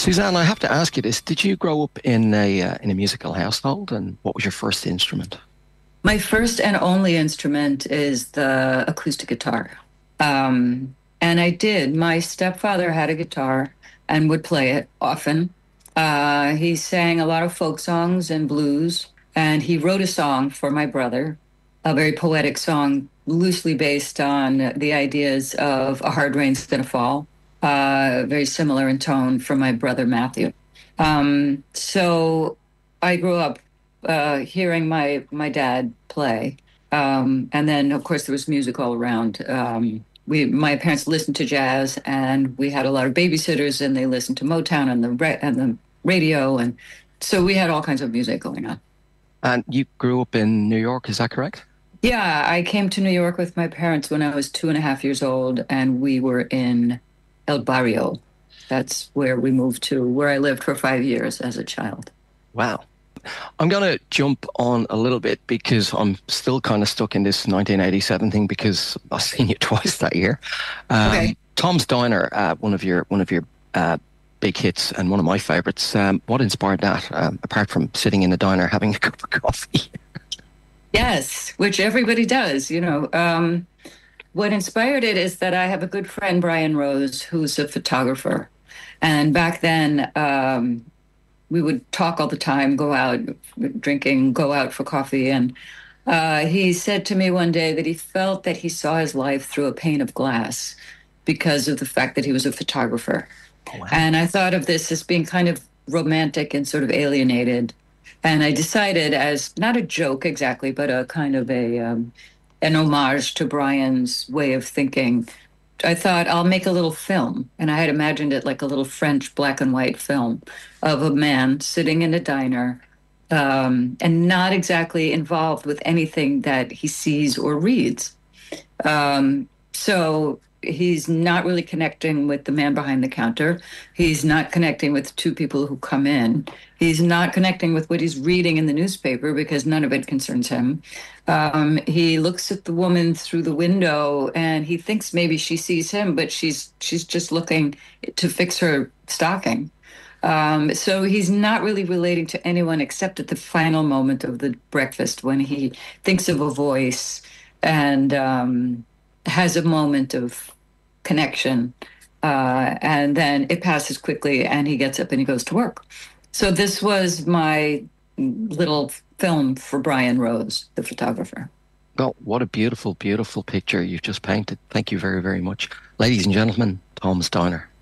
Suzanne, I have to ask you this. Did you grow up in a musical household, and what was your first instrument? My first and only instrument is the acoustic guitar. And I did. My stepfather had a guitar and would play it often. He sang a lot of folk songs and blues, and he wrote a song for my brother, a very poetic song, loosely based on the ideas of A Hard Rain's Gonna Fall, very similar in tone for my brother Matthew. So I grew up hearing my dad play. And then, of course, there was music all around. My parents listened to jazz, and we had a lot of babysitters, and they listened to Motown and the radio, and so we had all kinds of music going on. And you grew up in New York, is that correct? Yeah, I came to New York with my parents when I was 2.5 years old, and we were in El Barrio. That's where we moved to, where I lived for 5 years as a child. Wow. I'm going to jump on a little bit because I'm still kind of stuck in this 1987 thing because I've seen you twice that year. Okay. Tom's Diner, one of your big hits and one of my favorites. What inspired that? Apart from sitting in a diner having a cup of coffee. Yes, which everybody does, you know. What inspired it is that I have a good friend, Brian Rose, who's a photographer. And back then, we would talk all the time, go out drinking, go out for coffee. And he said to me one day that he felt that he saw his life through a pane of glass because of the fact that he was a photographer. Oh, wow. And I thought of this as being kind of romantic and sort of alienated. And I decided, as not a joke exactly, but a kind of an homage to Brian's way of thinking, I thought I'll make a little film. And I had imagined it like a little French black and white film of a man sitting in a diner, and not exactly involved with anything that he sees or reads. So he's not really connecting with the man behind the counter. He's not connecting with two people who come in. He's not connecting with what he's reading in the newspaper because none of it concerns him. He looks at the woman through the window and he thinks maybe she sees him, but she's just looking to fix her stocking. So he's not really relating to anyone except at the final moment of the breakfast when he thinks of a voice and has a moment of connection. And then it passes quickly and he gets up and he goes to work. So this was my little film for Brian Rose, the photographer. Oh, what a beautiful, beautiful picture you've just painted. Thank you very, very much. Ladies and gentlemen, Tom's Diner.